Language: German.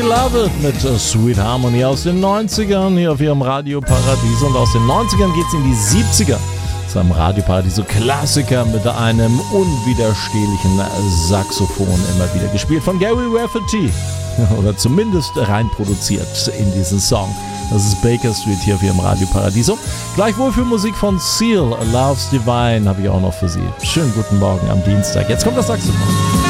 Love It mit Sweet Harmony aus den 90ern hier auf ihrem Radio Paradiso. Und aus den 90ern geht's in die 70er zu einem Radio Paradiso Klassiker mit einem unwiderstehlichen Saxophon, immer wieder gespielt von Gary Rafferty. Oder zumindest rein produziert in diesen Song. Das ist Baker Street hier auf ihrem Radio Paradiso. Gleichwohl für Musik von Seal, Love's Divine habe ich auch noch für Sie. Schönen guten Morgen am Dienstag. Jetzt kommt das Saxophon.